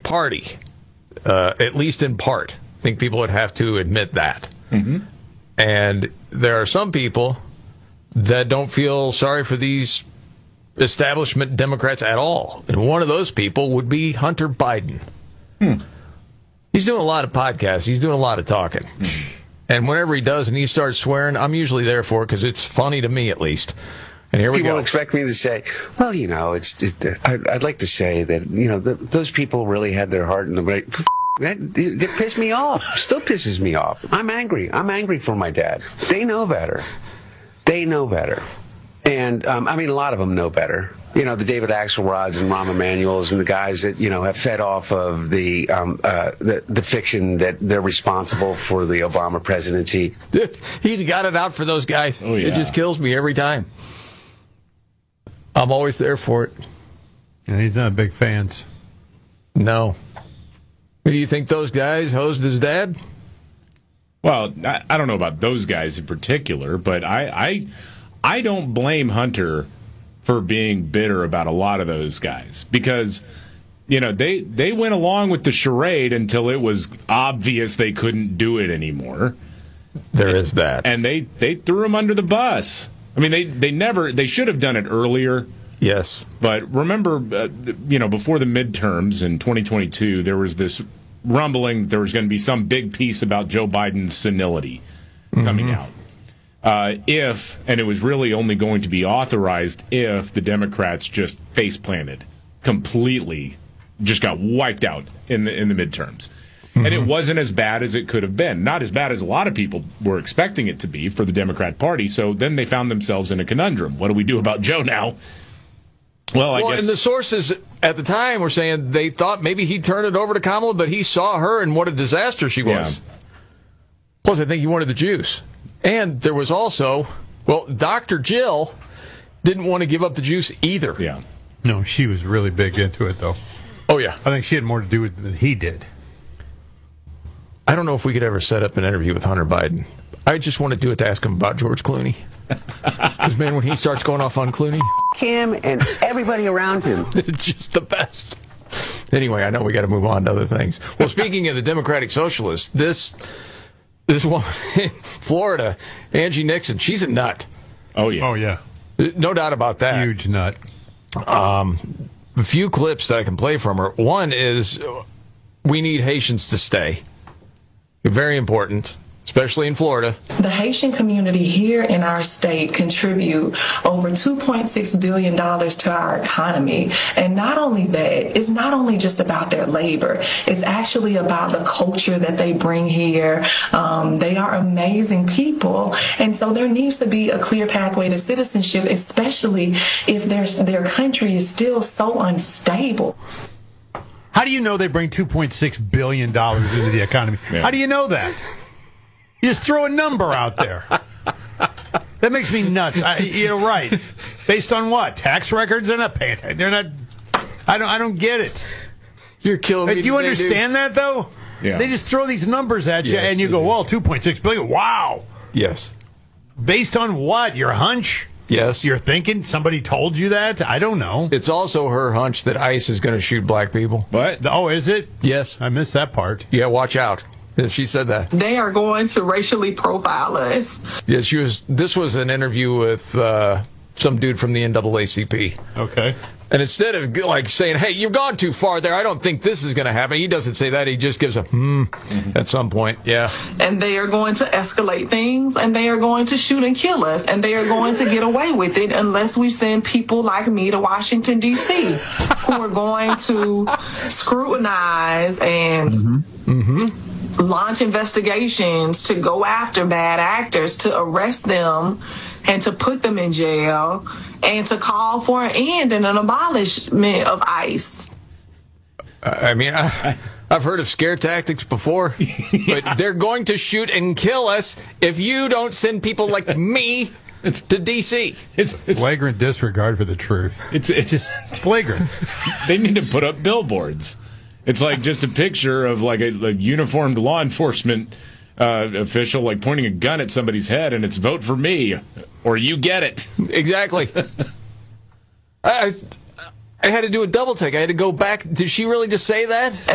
party, at least in part. I think people would have to admit that. Mm-hmm. And there are some people that don't feel sorry for these establishment Democrats at all. And one of those people would be Hunter Biden. He's doing a lot of podcasts. He's doing a lot of talking. And whenever he does and he starts swearing, I'm usually there for it because it's funny to me, at least. And here we go. People expect me to say, well, I'd like to say that, those people really had their heart in the right. It pissed me off. Still pisses me off. I'm angry. I'm angry for my dad. They know better. And, a lot of them know better. The David Axelrods and Rahm Emanuels and the guys that, have fed off of the fiction that they're responsible for the Obama presidency. He's got it out for those guys. Oh, yeah. It just kills me every time. I'm always there for it. And he's not big fans. No. Do you think those guys hosed his dad? Well, I don't know about those guys in particular, but I don't blame Hunter for being bitter about a lot of those guys because, they went along with the charade until it was obvious they couldn't do it anymore. There is that. And they threw him under the bus. I mean, they should have done it earlier. Yes. But remember, before the midterms in 2022, there was this rumbling that there was going to be some big piece about Joe Biden's senility coming out. And it was really only going to be authorized if the Democrats just face planted completely, just got wiped out in the midterms. And it wasn't as bad as it could have been. Not as bad as a lot of people were expecting it to be for the Democrat Party. So then they found themselves in a conundrum. What do we do about Joe now? Well, I guess. And the sources at the time were saying they thought maybe he'd turn it over to Kamala, but he saw her and what a disaster she was. Yeah. Plus, I think he wanted the juice. And there was also, Dr. Jill didn't want to give up the juice either. Yeah. No, she was really big into it, though. Oh, yeah. I think she had more to do with it than he did. I don't know if we could ever set up an interview with Hunter Biden. I just want to do it to ask him about George Clooney. Because, man, when he starts going off on Clooney... him and everybody around him. It's just the best. Anyway, I know we got to move on to other things. Well, speaking of the Democratic Socialists, this woman in Florida, Angie Nixon, she's a nut. Oh, yeah. Oh, yeah. No doubt about that. Huge nut. A few clips that I can play from her. One is, we need Haitians to stay. Very important, especially in Florida. The Haitian community here in our state contribute over $2.6 billion to our economy. And not only that, it's not only just about their labor. It's actually about the culture that they bring here. They are amazing people. And so there needs to be a clear pathway to citizenship, especially if their country is still so unstable. How do you know they bring $2.6 billion into the economy? Yeah. How do you know that? You just throw a number out there. That makes me nuts. Right. Based on what? Tax records? They're not paying. They're not. I don't get it. You're killing me. Do you understand that though? Yeah. They just throw these numbers at you, and you go, "Well, $2.6 billion. Wow." Yes. Based on what? Your hunch? Yes. You're thinking somebody told you that? I don't know. It's also her hunch that ICE is going to shoot black people. What? Oh, is it? Yes. I missed that part. Yeah, watch out. She said that. They are going to racially profile us. Yeah, this was an interview with some dude from the NAACP. Okay. And instead of saying, hey, you've gone too far there, I don't think this is going to happen, he doesn't say that. He just gives a at some point. Yeah. And they are going to escalate things, and they are going to shoot and kill us, and they are going to get away with it unless we send people like me to Washington, D.C., who are going to scrutinize and launch investigations to go after bad actors, to arrest them and to put them in jail, and to call for an end and an abolishment of ICE. I've heard of scare tactics before, but they're going to shoot and kill us if you don't send people like me to D.C. It's flagrant disregard for the truth. It's just flagrant. They need to put up billboards. It's like just a picture of like a uniformed law enforcement official pointing a gun at somebody's head, and it's vote for me or you get it. Exactly. I had to do a double take. I had to go back. Did she really just say that?